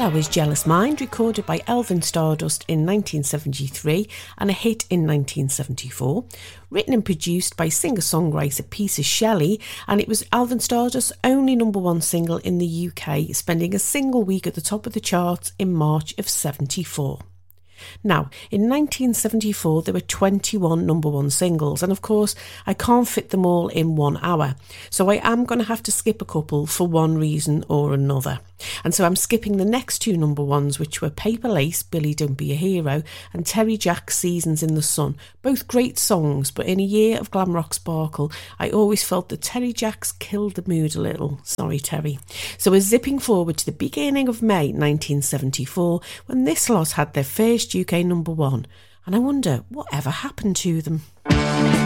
That was Jealous Mind, recorded by Elvin Stardust in 1973 and a hit in 1974. Written and produced by singer-songwriter Peter Shelley, and it was Elvin Stardust's only number one single in the UK, spending a single week at the top of the charts in March of 74. Now, in 1974, there were 21 number one singles, and of course, I can't fit them all in 1 hour, so I am going to have to skip a couple for one reason or another. And so I'm skipping the next 2 number ones, which were Paper Lace, Billy Don't Be a Hero, and Terry Jack's Seasons in the Sun. Both great songs, but in a year of glam rock sparkle, I always felt that Terry Jack's killed the mood a little. Sorry, Terry. So we're zipping forward to the beginning of May 1974, when this lot had their first UK number one. And I wonder, whatever happened to them?